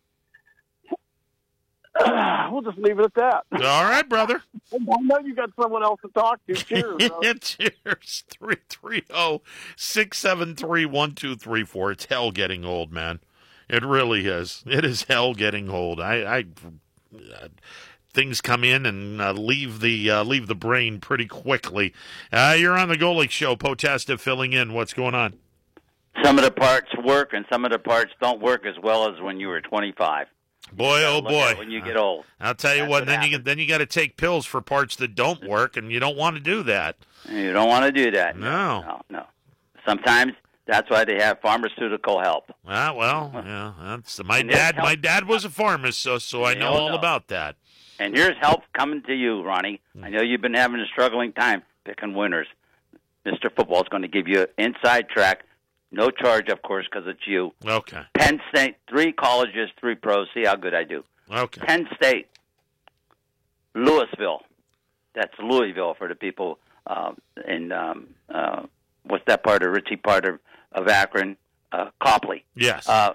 Speaker 12: we'll just leave it at that.
Speaker 9: All right, brother.
Speaker 12: I know you got someone else to talk to. Cheers. brother.
Speaker 9: Cheers. three three zero, six seven three, one two three four. It's hell getting old, man. It really is. It is hell getting old. I, I uh, things come in and uh, leave the uh, leave the brain pretty quickly. Uh, you're on the Golick Show. Potesta filling in. What's going on?
Speaker 19: Some of the parts work, and some of the parts don't work as well as when you were twenty-five.
Speaker 9: Boy, oh
Speaker 19: Look
Speaker 9: boy!
Speaker 19: at when you get old,
Speaker 9: I'll tell you
Speaker 19: That's
Speaker 9: what.
Speaker 19: what
Speaker 9: Then you then you got to take pills for parts that don't work, and you don't want to do that.
Speaker 19: you don't want to do that.
Speaker 9: No.
Speaker 19: no, no. Sometimes that's why they have pharmaceutical help.
Speaker 9: Ah, well, yeah. That's my
Speaker 19: And there's
Speaker 9: dad.
Speaker 19: help.
Speaker 9: My dad was a pharmacist, so so I know
Speaker 19: You'll
Speaker 9: all
Speaker 19: know.
Speaker 9: about that.
Speaker 19: And here's help coming to you, Ronnie. I know you've been having a struggling time picking winners. Mister Football is going to give you an inside track. No charge, of course, because it's you.
Speaker 9: Okay.
Speaker 19: Penn State, three colleges, three pros. See how good I do.
Speaker 9: Okay.
Speaker 19: Penn State, Louisville. That's Louisville for the people uh, in, um, uh, what's that part of, Ritchie part of, of Akron? Uh, Copley.
Speaker 9: Yes.
Speaker 19: Uh,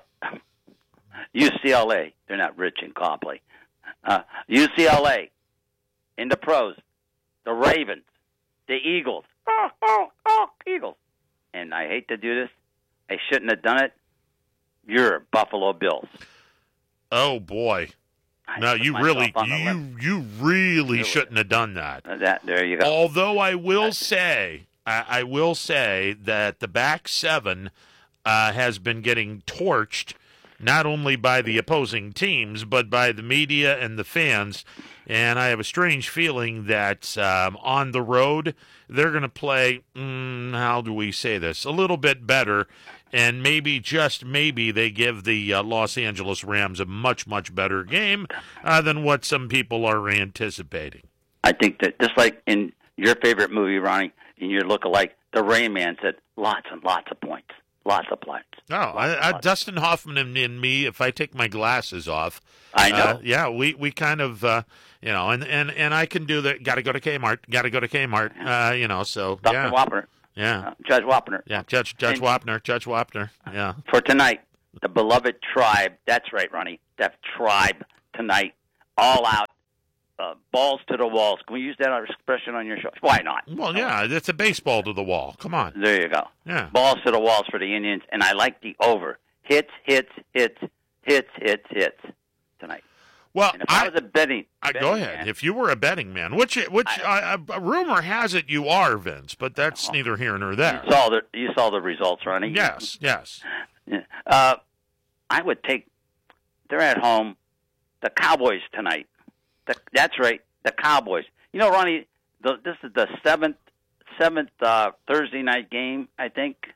Speaker 19: U C L A. They're not rich in Copley. Uh, U C L A, in the pros, the Ravens, the Eagles. Oh, oh, oh, Eagles. And I hate to do this. I shouldn't have done it. You're Buffalo Bills.
Speaker 9: Oh boy! No, you
Speaker 19: myself
Speaker 9: really,
Speaker 19: on the
Speaker 9: you you really shouldn't have done that.
Speaker 19: That there you go.
Speaker 9: Although I will say, I, I will say that the back seven uh, has been getting torched, not only by the opposing teams but by the media and the fans. And I have a strange feeling that um, on the road they're going to play. Mm, how do we say this? A little bit better. And maybe, just maybe, they give the uh, Los Angeles Rams a much, much better game uh, than what some people are anticipating.
Speaker 19: I think that just like in your favorite movie, Ronnie, in your look-alike, the Rain Man said lots and lots of points. Lots of points.
Speaker 9: No, I, I, Dustin Hoffman and, and me, if I take my glasses off.
Speaker 19: I know.
Speaker 9: Uh, yeah, we, we kind of, uh, you know, and, and, and I can do that. Got to go to Kmart. Got to go to Kmart. Uh, you know, so.
Speaker 19: Doctor
Speaker 9: Yeah.
Speaker 19: Wapner.
Speaker 9: Yeah.
Speaker 19: Uh, Judge Wapner.
Speaker 9: Yeah, Judge Judge
Speaker 19: And-
Speaker 9: Wapner. Judge Wapner. Yeah.
Speaker 19: For tonight, the beloved tribe. That's right, Ronnie. That tribe tonight, all out, uh, balls to the walls. Can we use that expression on your show? Why not?
Speaker 9: Well, yeah, it's a baseball to the wall. Come on.
Speaker 19: There you go.
Speaker 9: Yeah.
Speaker 19: Balls to the walls for the Indians, and I like the over. Hits, hits, hits, hits, hits, hits tonight.
Speaker 9: Well,
Speaker 19: and if I, I was a betting,
Speaker 9: I,
Speaker 19: betting
Speaker 9: go ahead.
Speaker 19: Man,
Speaker 9: If you were a betting man, which which I, uh, rumor has it you are, Vince, but that's neither here nor there.
Speaker 19: You saw the you saw the results, Ronnie.
Speaker 9: Yes, yes.
Speaker 19: Uh, I would take. They're at home. The Cowboys tonight. The, that's right, the Cowboys. You know, Ronnie, the, this is the seventh seventh uh, Thursday night game, I think,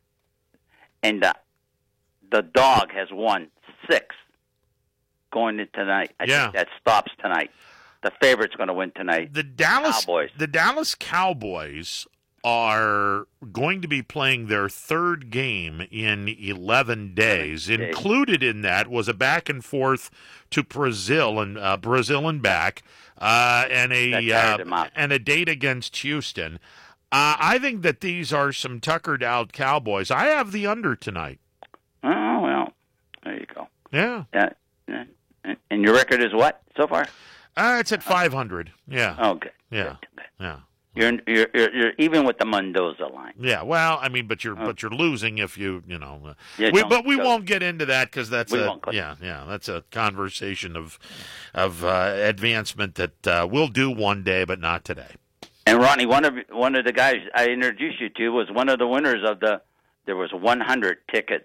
Speaker 19: and the the dog has won six going into tonight. I
Speaker 9: Yeah.
Speaker 19: think that stops tonight. The favorite's going to win tonight.
Speaker 9: The Dallas
Speaker 19: Cowboys.
Speaker 9: The Dallas Cowboys are going to be playing their third game in eleven days.
Speaker 19: days.
Speaker 9: Included in that was a back and forth to Brazil and uh, Brazil and back, uh, and a
Speaker 19: That
Speaker 9: uh,
Speaker 19: tired them out.
Speaker 9: and a date against Houston. Uh, I think that these are some tuckered out Cowboys. I have the under tonight.
Speaker 19: Oh well, there you go.
Speaker 9: Yeah.
Speaker 19: Uh, uh, and your record is what so far?
Speaker 9: Uh, it's at five hundred. Yeah.
Speaker 19: Oh, good.
Speaker 9: Yeah. Yeah.
Speaker 19: You're, you're you're you're even with the Mendoza line.
Speaker 9: Yeah, well, I mean, but you're but you're losing if you you know. Uh,
Speaker 19: Yeah,
Speaker 9: we,
Speaker 19: don't-
Speaker 9: but we
Speaker 19: don't-
Speaker 9: won't get into that because that's
Speaker 19: We
Speaker 9: a
Speaker 19: won't go-
Speaker 9: yeah yeah that's a conversation of of uh, advancement that uh, we'll do one day, but not today.
Speaker 19: And Ronnie, one of one of the guys I introduced you to was one of the winners of the. There was one hundred tickets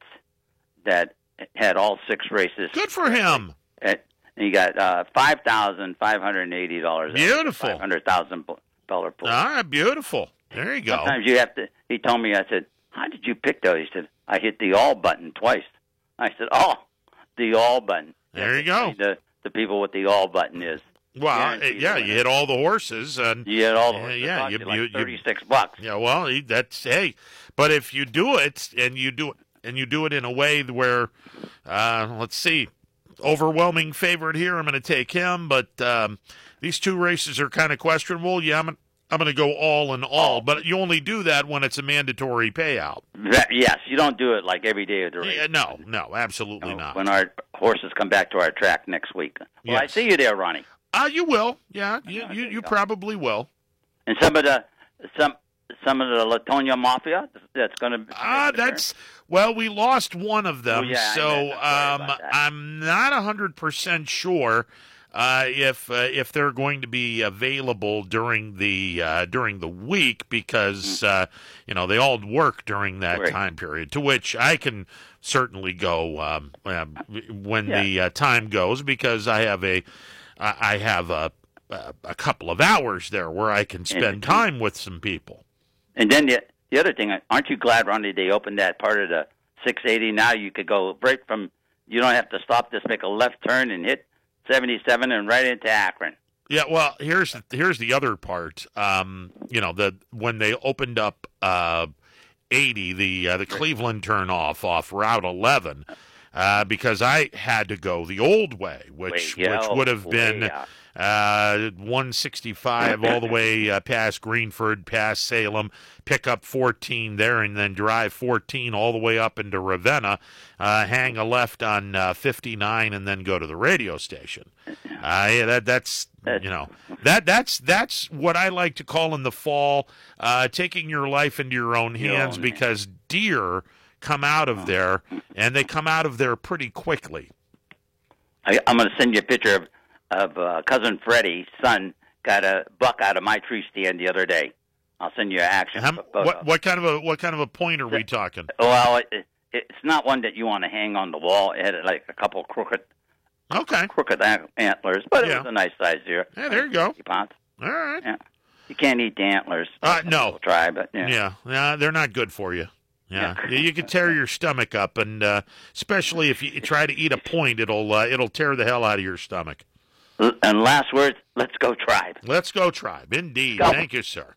Speaker 19: that had all six races.
Speaker 9: Good for him.
Speaker 19: And he got uh, five thousand five hundred eighty dollars.
Speaker 9: Beautiful.
Speaker 19: Five hundred thousand dollar pool.
Speaker 9: All right, beautiful. There you go.
Speaker 19: Sometimes you have to. He told me. I said, "How did you pick those?" He said, "I hit the all button twice." I said, "Oh, the all button."
Speaker 9: There you go.
Speaker 19: The the people with the all button is.
Speaker 9: Well,
Speaker 19: Guaranteed
Speaker 9: yeah,
Speaker 19: to
Speaker 9: you
Speaker 19: win.
Speaker 9: hit all the horses, and
Speaker 19: You hit all the
Speaker 9: uh,
Speaker 19: horses.
Speaker 9: yeah,
Speaker 19: It
Speaker 9: you,
Speaker 19: cost you
Speaker 9: you,
Speaker 19: like
Speaker 9: you-
Speaker 19: thirty-six bucks.
Speaker 9: Yeah, well, that's hey, but if you do it and you do it and you do it in a way where, uh, let's see, overwhelming favorite here, I'm going to take him, but um, these two races are kind of questionable. Yeah, I'm I'm going to go all in all, but you only do that when it's a mandatory payout.
Speaker 19: That- yes, you don't do it like every day of the race.
Speaker 9: Yeah, no, no, absolutely not.
Speaker 19: When our horses come back to our track next week. Well, I
Speaker 9: Yes.
Speaker 19: see you there, Ronnie.
Speaker 9: Uh, you will. Yeah, you you, you probably will.
Speaker 19: And some of the some some of the Latonia Mafia that's going to.
Speaker 9: Ah, that's well, we lost one of them,
Speaker 19: Oh, yeah, I
Speaker 9: so
Speaker 19: bet. Sorry
Speaker 9: um,
Speaker 19: about that.
Speaker 9: I'm not a hundred percent sure uh, if uh, if they're going to be available during the uh, during the week because uh, you know they all work during that
Speaker 19: Right.
Speaker 9: time period. To which I can certainly go um, uh, when
Speaker 19: Yeah.
Speaker 9: the uh, time goes because I have a I I have a a a couple of hours there where I can spend time with some people.
Speaker 19: And then the the other thing, aren't you glad, Ronnie, they opened that part of the six eighty? Now you could go right from. You don't have to stop. Just make a left turn and hit seventy-seven and right into Akron.
Speaker 9: Yeah, well, here's here's the other part. Um, you know, the when they opened up uh, eighty, the uh, the Cleveland turnoff off Route eleven, uh, because I had to go the old way, which
Speaker 19: Way
Speaker 9: which
Speaker 19: out,
Speaker 9: would have
Speaker 19: way
Speaker 9: been
Speaker 19: out.
Speaker 9: uh, one sixty-five all the way uh, past Greenford, past Salem, pick up fourteen there, and then drive fourteen all the way up into Ravenna, uh, hang a left on uh, fifty-nine, and then go to the radio station. Uh, yeah, that that's you know that that's that's what I like to call in the fall uh, taking your life into your own
Speaker 19: Your
Speaker 9: hands
Speaker 19: own
Speaker 9: because deer come out of there and they come out of there pretty quickly.
Speaker 19: I, I'm going to send you a picture of of uh, cousin Freddie's son got a buck out of my tree stand the other day. I'll send you an action.
Speaker 9: How,
Speaker 19: photo.
Speaker 9: what what kind of a what kind of a point are we talking?
Speaker 19: Well, it, it's not one that you want to hang on the wall. It had like a couple crooked,
Speaker 9: okay,
Speaker 19: crooked an- antlers, but it
Speaker 9: Yeah.
Speaker 19: was a nice size deer.
Speaker 9: Yeah, there you go.
Speaker 19: fifty pounds.
Speaker 9: All right.
Speaker 19: Yeah. You can't eat the antlers.
Speaker 9: Uh, no.
Speaker 19: We'll try, but yeah.
Speaker 9: Yeah, yeah, they're not good for you. Yeah, you, you could tear your stomach up, and uh, especially if you try to eat a point, it'll uh, it'll tear the hell out of your stomach.
Speaker 19: And last words, let's go tribe.
Speaker 9: Let's go tribe, indeed.
Speaker 19: Go.
Speaker 9: Thank you, sir.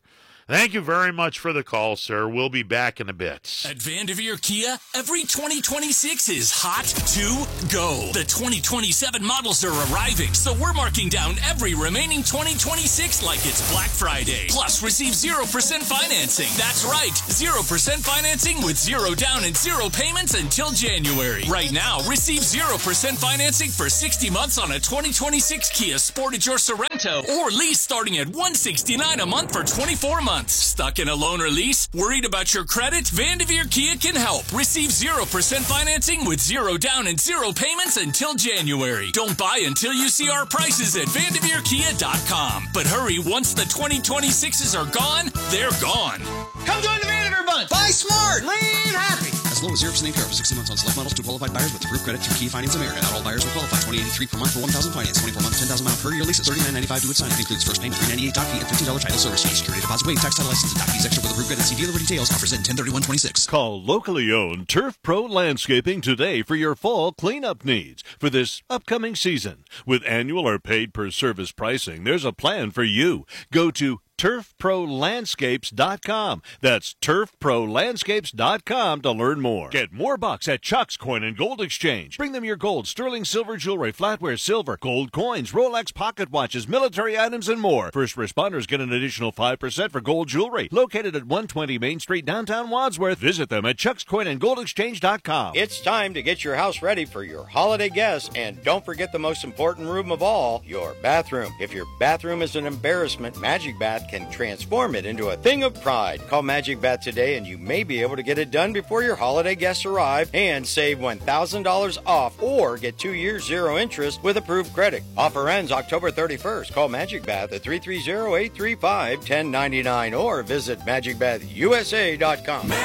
Speaker 9: Thank you very much for the call, sir. We'll be back in a bit.
Speaker 2: At Vanderveer Kia, every twenty twenty-six is hot to go. The twenty twenty-seven models are arriving, so we're marking down every remaining twenty twenty-six like it's Black Friday. Plus, receive zero percent financing. That's right, zero percent financing with zero down and zero payments until January. Right now, receive zero percent financing for sixty months on a twenty twenty-six Kia Sportage or Sorento, or lease starting at one hundred sixty-nine dollars a month for twenty-four months. Stuck in a loan or lease? Worried about your credit? Vanderveer Kia can help. Receive zero percent financing with zero down and zero payments until January. Don't buy until you see our prices at Vanderveer Kia dot com. But hurry, once the twenty twenty-sixes are gone, they're gone.
Speaker 20: Come join the Vanderveer Bunch. Buy smart. Lean happy.
Speaker 4: As low as zero percent A P R for sixty months on select models to qualified buyers with approved credit through Key Finance America. Not all buyers will qualify. twenty eighty-three per month for one thousand finance. twenty-four months, ten thousand mile per year lease at thirty-nine ninety-five due at signing. Includes first payment three ninety-eight doc fee and fifty dollars title service fee. Security deposit waived. Tax title license and doc fees extra with approved credit. See dealer for details. Offers in ten thirty-one twenty-six.
Speaker 5: Call locally owned Turf Pro Landscaping today for your fall cleanup needs for this upcoming season. With annual or paid per service pricing, there's a plan for you. Go to turf pro landscapes dot com. That's turf pro landscapes dot com to learn more. Get more bucks at Chuck's Coin and Gold Exchange. Bring them your gold, sterling silver jewelry, flatware silver, gold coins, Rolex pocket watches, military items, and more. First responders get an additional five percent for gold jewelry. Located at one twenty Main Street, downtown Wadsworth. Visit them at chucks coin and gold exchange dot com.
Speaker 21: It's time to get your house ready for your holiday guests, and don't forget the most important room of all, your bathroom. If your bathroom is an embarrassment, Magic Bath can transform it into a thing of pride. Call Magic Bath today and you may be able to get it done before your holiday guests arrive and save one thousand dollars off or get two years zero interest with approved credit. Offer ends October thirty-first. Call Magic Bath at three three zero, eight three five, one zero nine nine or visit magic bath u s a dot com.